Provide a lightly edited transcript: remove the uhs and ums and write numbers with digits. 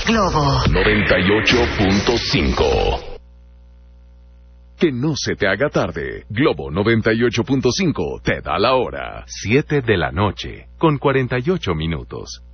Globo 98.5. Que no se te haga tarde. Globo 98.5 te da la hora. 7 de la noche, con 48 minutos.